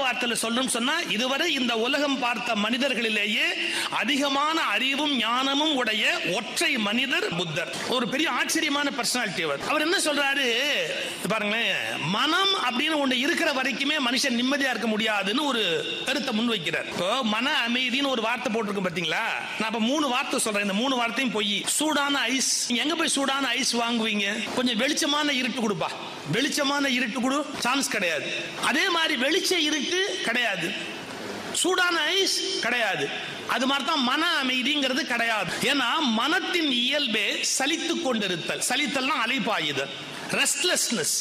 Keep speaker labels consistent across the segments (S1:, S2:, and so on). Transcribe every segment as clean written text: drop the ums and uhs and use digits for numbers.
S1: வார்த்தையில சொல்லணும் சொன்னா, இதுவரை இந்த உலகம் பார்த்த மனிதர்களிலேயே அதிகமான அறிவும் ஞானமும் உடைய ஒற்றை மனிதர் புத்தர். ஒரு பெரிய ஆச்சரியமான பர்சனாலிட்டி அவர். அவர் என்ன சொல்றாரு பாருங்களேன், மனம் அப்படின்னு ஒன்று இருக்கிற வரைக்குமே மனுஷன் நிம்மதியா இருக்க முடியாதுன்னு ஒரு கருத்தை முன்வைக்கிறார். இப்போ மன அமைதின்னு ஒரு வார்த்தை போட்டிருக்கு பாத்தீங்களா? நான் இப்ப 3 வார்த்தை சொல்றேன். இந்த 3 வார்த்தையும் போய் சூடான ஐஸ். நீங்க எங்க போய் சூடான ஐஸ் வாங்குவீங்க? கொஞ்சம் வெளிச்சமான இருட்டு கொடுப்பா. வெளிச்சமான இருட்டு கொடு, சான்ஸ் கிடையாது. அதே மாதிரி வெளிச்ச இருட்டு கிடையாது, சூடான ஐஸ் கிடையாது. அது மாதிரி தான் மன அமைதிங்கிறது கிடையாது. ஏன்னா மனத்தின் இயல்பே சலித்து கொண்டிருத்தல். சலித்தல்னா அலைப்பாயுதல், ரெஸ்ட்லெஸ்னஸ்.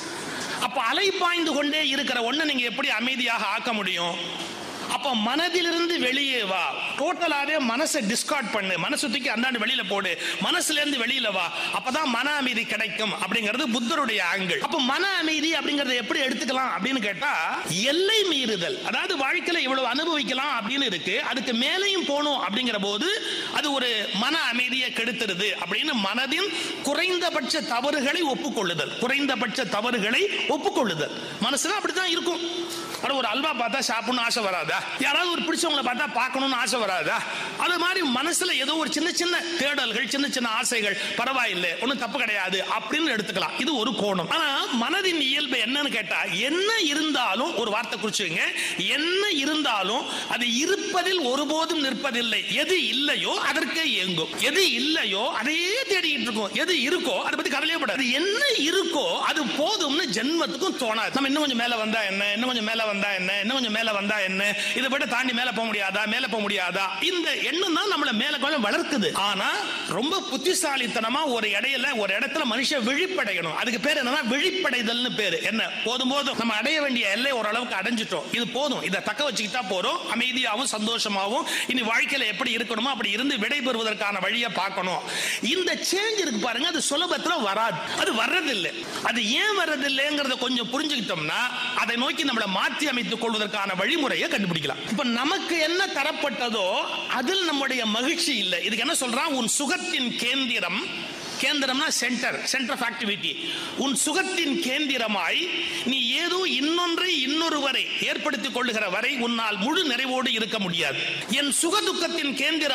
S1: அப்ப அலைப்பாய்ந்து கொண்டே இருக்கிற ஒண்ணு நீங்க எப்படி அமைதியாக ஆக்க முடியும்? அப்ப மனதிலிருந்து வெளியே வா, டோட்டலாவே மனசை டிஸ்கார்ட் பண்ணு, மனசு தூக்கி அந்தாண்டு வெளியில போடு, மனசுல இருந்து வெளியில வா, அப்பதான் மன அமைதி கிடைக்கும் அப்படிங்கிறது புத்தருடைய ஆங்கிள். அப்ப மன அமைதி அப்படிங்கறத எப்படி எடுத்துக்கலாம் அப்படின்னு கேட்டா, எல்லை மீறுதல். அதாவது வாழ்க்கையில இவ்வளவு அனுபவிக்கலாம் அப்படின்னு இருக்கு, அதுக்கு மேலையும் போகணும் அப்படிங்கிற போது அது ஒரு மன அமைதியை கெடுத்துருது அப்படின்னு மனதின் குறைந்தபட்ச தவறுகளை ஒப்புக்கொள்ளுதல். குறைந்தபட்ச தவறுகளை ஒப்புக்கொள்ளுதல் மனசுல அப்படித்தான் இருக்கும். ஒரு அல்வா பார்த்தா சாப்பிடணும் ஆசை வராதா? யாராவது ஒரு பிடிச்சவங்களை பார்த்தா பார்க்கணும்னு ஆசை வராதா? அது மாதிரி மனசுல ஏதோ ஒரு சின்ன சின்ன தேடல்கள், சின்ன சின்ன ஆசைகள், பரவாயில்லை, ஒன்னும் தப்பு கிடையாது அப்படின்னு எடுத்துக்கலாம். இது ஒரு கோணம். ஆனா மனதின் இயல்பு என்னன்னு கேட்டா, என்ன இருந்தாலும் ஒரு வார்த்தை குறிச்சுங்க, என்ன இருந்தாலும் அது இருப்பதில் ஒருபோதும் நிற்பதில்லை. எது இல்லையோ அதற்கே இயங்கும், எது இல்லையோ அதையே தேடிட்டு இருக்கும். எது இருக்கோ அதை பத்தி கவலையே படாது. என்ன இருக்கோ அது போதும்னு ஜென்மத்துக்கும் தோணாது. நம்ம இன்னும் கொஞ்சம் மேல வந்தா என்ன, இன்னும் கொஞ்சம் மேல வந்தா என்ன, இன்னும் கொஞ்சம் மேல வந்தா என்ன, இதை விட தாண்டி மேல போக முடியாதா, மேல போக முடியாதா, இந்த எண்ணம் தான் நம்மள மேல கொஞ்சம் வளர்க்குது. ஆனா ரொம்ப புத்திசாலித்தனமா ஒரு இடத்துல மனுஷன் விழிப்படையணும். அதுக்கு பேர் என்னன்னா விழிப்படைதல்னு பேரு. என்ன, போதும் போதும், நம்ம அடைய வேண்டிய எல்லை ஓரளவுக்கு அடைஞ்சிட்டோம், இது போதும், இதை தக்க வச்சுக்கிட்டா போறோம், அமைதியாகவும் சந்தோஷமாகவும் இனி வாழ்க்கையில எப்படி இருக்கணுமோ அப்படி இருந்து விடை பெறுவதற்கான வழியை பார்க்கணும். இந்த சேஞ்ச் இருக்கு பாருங்க, அது சுலபத்துல வராது, அது வர்றதில்லை. அது ஏன் வர்றதில்லைங்கிறத கொஞ்சம் புரிஞ்சுக்கிட்டோம்னா அதை நோக்கி நம்மளை மாற்றி அமைத்துக் கொள்வதற்கான வழிமுறையை கண்டுபிடிக்கலாம். இப்ப நமக்கு என்ன தரப்பட்டதோ அதில் நம்முடைய மகிழ்ச்சி இல்லை. இதுக்கு என்ன சொல்றான், உன் சுகத்தின் கேந்திரம், கேந்திரம்னா சென்டர் ஆஃப் ஆக்டிவிட்டி. உன் சுகத்தின் கேந்திரமாய் நீ ஏதோ இன்னொன்றை இன்னொருவரை ஏற்படுத்திக் கொள்ளுகிற வரை உன்னால் முழு நிறைவோடு இருக்க முடியாது. என் சுகதுக்கத்தின்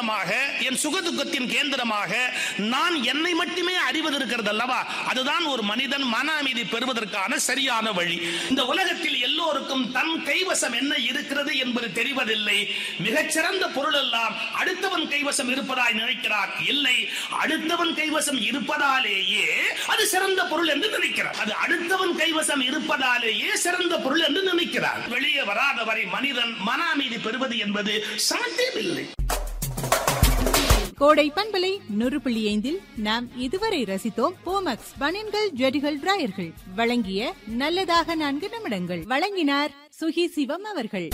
S1: கேந்திரமாக நான் என்னை மட்டுமே அறிவது இருக்கிறது அல்லவா, அதுதான் ஒரு மனிதன் மன அமைதி பெறுவதற்கான சரியான வழி. இந்த உலகத்தில் எல்லோருக்கும் தன் கைவசம் என்ன இருக்கிறது என்பது தெரிவதில்லை. மிகச்சிறந்த பொருள் எல்லாம் அடுத்தவன் கைவசம் இருப்பதாய் நினைக்கிறார். இல்லை, அடுத்தவன் கைவசம் இருப்பதாலேயே அது சிறந்த பொருள் என்று நினைக்கிறார். அது அடுத்தவன் கைவசம் இருப்பதாலேயே சிறந்த பொருள் என்று நினைக்கிறார். வெளியே வராத வரை மனிதன் மன அமைதி பெறுவது என்பது சாத்தியமில்லை.
S2: கோடை பண்பலை 100.5 நாம் இதுவரை ரசித்தோம் போமக்ஸ் பனியன்கள், ஜெடிகள், டிராயர்கள் வழங்கிய நல்லதாக 4 நிமிடங்கள். வழங்கினார் சுகி சிவம் அவர்கள்.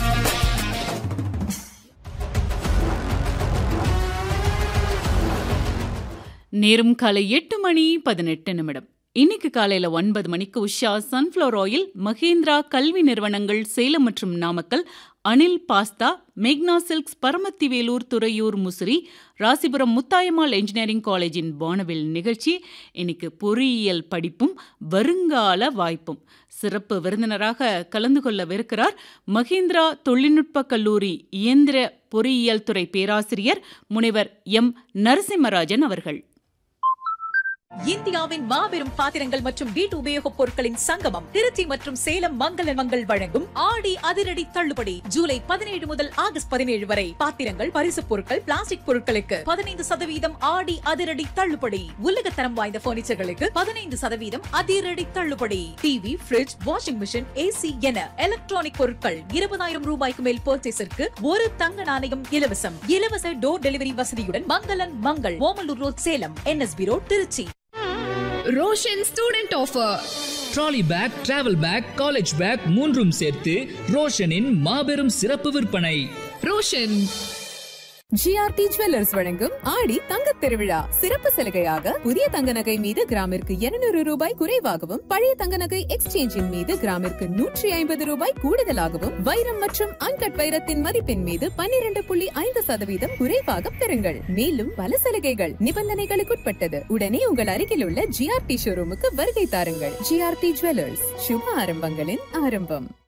S3: நேரம் காலை 8:18. இன்னைக்கு காலையில 9 மணிக்கு உஷா சன்ஃப்ளவர் ஆயில், மகேந்திரா கல்வி நிறுவனங்கள் சேலம் மற்றும் நாமக்கல், அனில் பாஸ்தா, மேக்னா சில்க்ஸ் பரமத்திவேலூர், துறையூர், முசிறி, ராசிபுரம் முத்தாயம்மாள் என்ஜினியரிங் காலேஜின் வானவில் நிகழ்ச்சி. இன்னைக்கு பொறியியல் படிப்பும் வருங்கால வாய்ப்பும். சிறப்பு விருந்தினராக கலந்து கொள்ளவிருக்கிறார் மகேந்திரா தொழில்நுட்ப கல்லூரி இயந்திர பொறியியல் துறை பேராசிரியர் முனைவர் எம் நரசிம்மராஜன் அவர்கள்.
S4: இந்தியாவின் மாபெரும் பாத்திரங்கள் மற்றும் வீட்டு உபயோகப் பொருட்களின் சங்கமம் திருச்சி மற்றும் சேலம் மங்களன் மங்கள் வழங்கும் ஆடி அதிரடி தள்ளுபடி. ஜூலை 17 முதல் ஆகஸ்ட் 17 வரை பாத்திரங்கள், பரிசுப் பொருட்கள், பிளாஸ்டிக் பொருட்களுக்கு 15% ஆடி அதிரடி தள்ளுபடி. உலகத்தரம் வாய்ந்த பர்னிச்சர்களுக்கு 15% அதிரடி தள்ளுபடி. TV, bridge, washing machine, AC என எலக்ட்ரானிக் பொருட்கள் 20,000 ரூபாய்க்கு மேல் பர்ச்சேஸிற்கு ஒரு தங்க நாணயம் இலவசம். இலவச டோர் டெலிவரி வசதியுடன் மங்களன் Mangal, Omalur road, Salem, NSB road, Trichy.
S5: Roshan student offer. Trolley bag, travel back, college back மூன்றும் சேர்த்து ரோஷனின் மாபெரும் சிறப்பு விற்பனை. ரோஷன்.
S6: GRT ஜுவல்லர்ஸ் வழங்கும் ஆடி தங்கத் திருவிழா சிறப்பு சலுகையாக புதிய தங்க நகை மீது கிராமிற்கு 200 ரூபாய் குறைவாகவும், பழைய தங்க நகை எக்ஸ்சேஞ்சின் மீது கிராமிற்கு 150 ரூபாய் கூடுதலாகவும், வைரம் மற்றும் அன்கட் வைரத்தின் மதிப்பின் மீது 12.5% குறைவாக பெறுங்கள். மேலும் பல சலுகைகள் நிபந்தனைகளுக்குட்பட்டது. உடனே உங்கள் அருகில் உள்ள GRT ஷோரூமுக்கு வருகை தாருங்கள். GRT ஜுவல்லர்ஸ், சுப ஆரம்பங்களின் ஆரம்பம்.